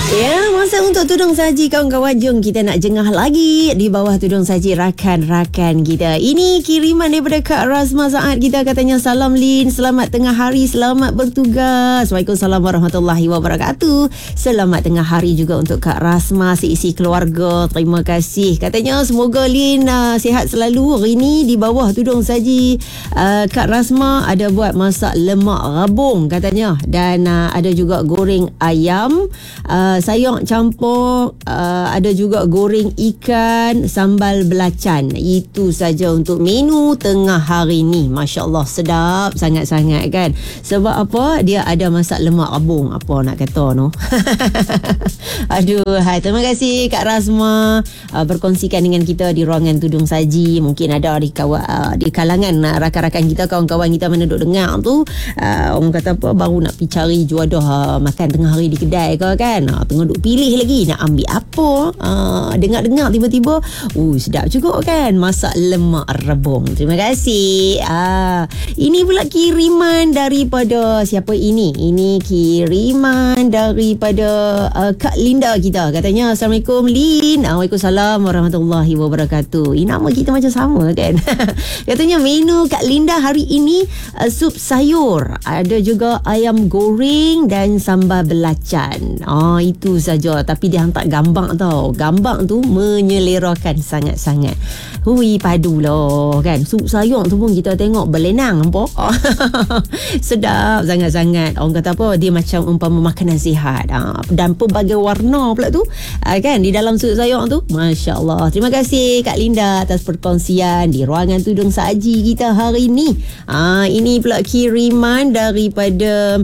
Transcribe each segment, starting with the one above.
Ya, masa untuk tudung saji kawan-kawan. Jom kita nak jengah lagi di bawah tudung saji rakan-rakan kita. Ini kiriman daripada Kak Rasma Saad kita, katanya salam Lin, selamat tengah hari, selamat bertugas. Waalaikumsalam warahmatullahi wabarakatuh. Selamat tengah hari juga untuk Kak Rasma, seisi keluarga. Terima kasih. Katanya semoga Lin sihat selalu. Hari ini di bawah tudung saji Kak Rasma ada buat masak lemak rabung katanya, dan ada juga goreng ayam, sayur campur, ada juga goreng ikan, sambal belacan. Itu saja untuk menu tengah hari ni. Masya Allah, sedap sangat-sangat kan. Sebab apa? Dia ada masak lemak rabung. Apa nak kata no? Aduh, hai, terima kasih Kak Rasma berkongsikan dengan kita di ruangan tudung saji. Mungkin ada di kalangan rakan-rakan kita, kawan-kawan kita mana duk dengar tu, orang kata apa, baru nak pergi cari juadah makan tengah hari di kedai ke kan, tengah duk pilih lagi nak ambil apa. Dengar-dengar tiba-tiba sedap juga kan, masak lemak rebung. Terima kasih. Ini pula kiriman daripada siapa ini? Ini kiriman daripada Kak Linda kita. Katanya Assalamualaikum Lin. Waalaikumsalam warahmatullahi wabarakatuh. Nama kita macam sama kan. Katanya menu Kak Linda hari ini sup sayur, ada juga ayam goreng dan sambal belacan. Itu saja, tapi dia hantar gambar tau. Gambar tu menyelerakan sangat-sangat. Padu lah kan. Sup sayur tu pun kita tengok berlenang nampak. Sedap sangat-sangat. Orang kata apa, dia macam umpama makanan sihat. Dan pelbagai warna pula tu kan di dalam sup sayur tu. Masya Allah. Terima kasih Kak Linda atas perkongsian di ruangan tudung saji kita hari ni. Ini pula kiriman daripada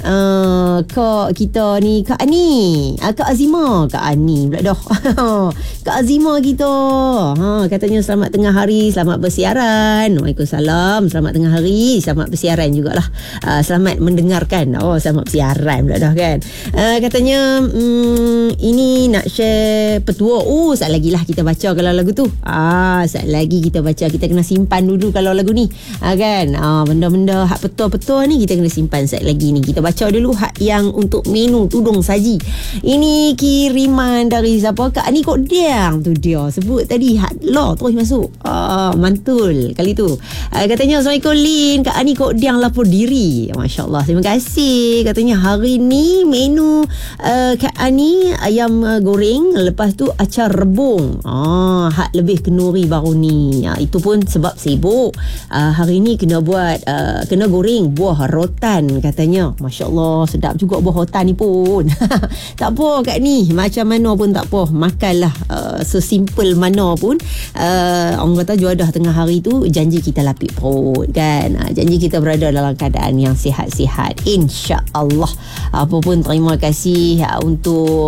Kak kita ni, Kak Ani, Kak Azima, Kak Ani pula dah. Kak Azima kita, katanya selamat tengah hari, selamat bersiaran. Waalaikumsalam, selamat tengah hari, selamat bersiaran jugalah. Selamat mendengarkan. Selamat bersiaran pula dah kan. Katanya ini nak share petua. Sekejap lagi lah kita baca kalau lagu tu. Sekejap lagi kita baca. Kita kena simpan dulu kalau lagu ni kan. Benda-benda hak petua-petua ni kita kena simpan sekejap lagi ni. Kita baca dulu hak yang untuk menu tudung saji. Ini kiriman dari siapa? Kak Ani Kok Diang tu dia sebut tadi. Hak law terus masuk. Mantul kali tu. Katanya Assalamualaikum Lin, Kak Ani Kok Diang lapor diri. Masya Allah, terima kasih. Katanya hari ni menu Kak Ani ayam goreng, lepas tu acar rebung. Hak lebih kenuri baru ni. Itu pun sebab sibuk. Hari ni kena buat kena goreng buah rotan katanya. Masya Allah, sedap juga buah rotan ni pun. Tak apa Kak ni, macam mana pun tak apa, makanlah sesimpel mana pun. Orang kata juadah tengah hari tu janji kita lapik perut kan. Janji kita berada dalam keadaan yang sihat-sihat, insya-Allah. Apa pun terima kasih untuk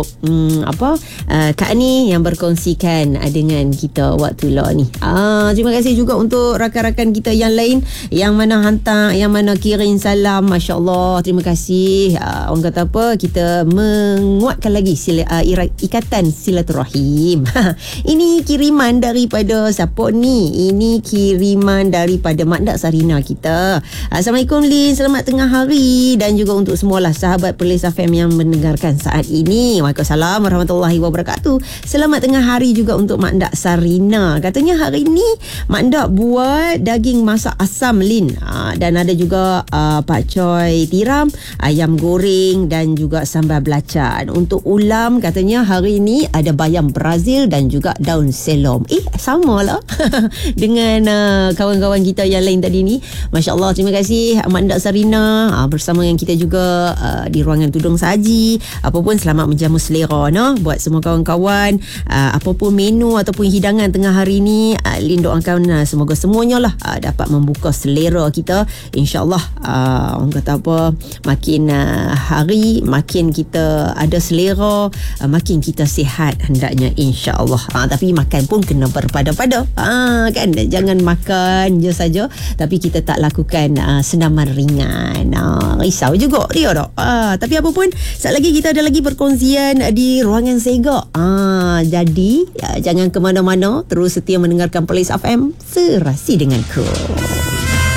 Kak ni yang berkongsikan dengan kita waktu lah ni. Terima kasih juga untuk rakan-rakan kita yang lain yang mana hantar, yang mana kirim salam. Masya Allah, terima kasih. Orang kata apa, kita menguatkan lagi ikatan silaturahim. Ini kiriman daripada siapa ni? Ini kiriman daripada Mak Dak Sarina kita. Assalamualaikum Lin, selamat tengah hari, dan juga untuk semualah sahabat Perlis FM yang mendengarkan saat ini. Waalaikumsalam warahmatullahi wabarakatuh. Selamat tengah hari juga untuk Mak Dak Sarina. Katanya hari ni Mak Dak buat daging masak asam Lin, dan ada juga pakcoy tiram, ayam goreng dan juga sambal belacan. Untuk ulam katanya hari ni ada bayam Brazil dan juga daun selom. Samalah dengan kawan-kawan kita yang lain tadi ni. Masya Allah, terima kasih Mak Dak Sarina bersama dengan kita juga di ruangan tudung saji. Apapun selamat menjamu selera buat semua kawan-kawan. Apapun menu ataupun hidangan tengah hari ni, Lin doakan semoga semuanya lah dapat membuka selera kita. InsyaAllah orang kata apa, makin hari makin kita ada selera, makin kita sihat hendaknya, insya-Allah. Tapi makan pun kena berpada-pada kan. Jangan makan je saja tapi kita tak lakukan senaman ringan. Risau juga dia tak. Tapi apa pun, sekejap lagi kita ada lagi perkongsian di ruangan Sega. Jadi jangan ke mana-mana, terus setia mendengarkan Perlis FM, serasi denganku.